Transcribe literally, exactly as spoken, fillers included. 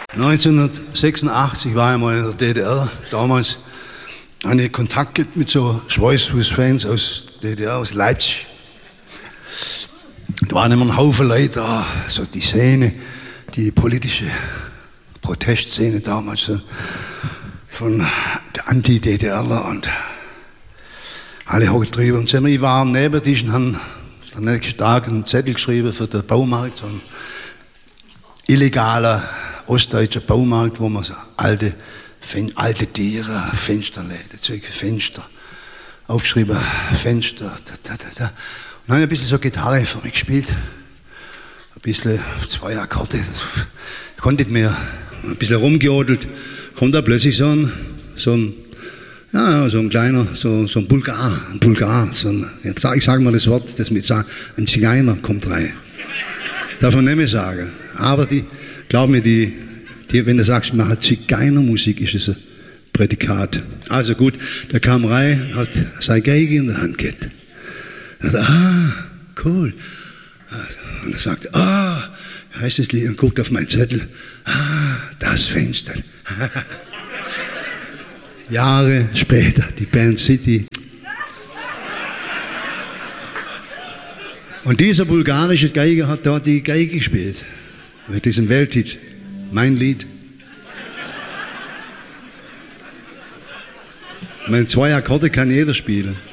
neunzehnhundertsechsundachtzig war ich mal in der D D R. Damals hatte ich Kontakt mit so Schweißfuß-Fans aus der D D R, aus Leipzig. Da waren immer ein Haufen Leute da, so die Szene, die politische Protestszene damals, so von der Anti-DDRler und alle hochgetrieben. Und ich war am Nebentisch und habe am nächsten Tag einen Zettel geschrieben für den Baumarkt, so ein illegaler ostdeutscher Baumarkt, wo man so alte, alte Tiere, Fensterläden, Zeug für Fenster, aufgeschrieben, Fenster, da, da, da, da. Und dann habe ich ein bisschen so Gitarre für mich gespielt, ein bisschen, zwei Akkorde, ich konnte nicht mehr, ein bisschen rumgeodelt, kommt da plötzlich so ein, so ein, ja, so ein kleiner, so, so ein Bulgar, ein Bulgar, so ein, ich sage sag mal das Wort, das mit sagen, ein Zigeuner kommt rein. Darf man nicht mehr sagen. Aber die, glaub mir, die, die, wenn du sagst, ich mache Zigeunermusik, ist es ein Prädikat. Also gut, der kam rein, hat seine Geige in der Hand gehabt. Er sagt, ah, cool. Und er sagt, ah, heißt das Lied, und guckt auf meinen Zettel, ah, das Fenster. Jahre später, die Band City. Und dieser bulgarische Geiger hat dort die Geige gespielt. Mit diesem Welthit, mein Lied. Meine zwei Akkorde kann jeder spielen.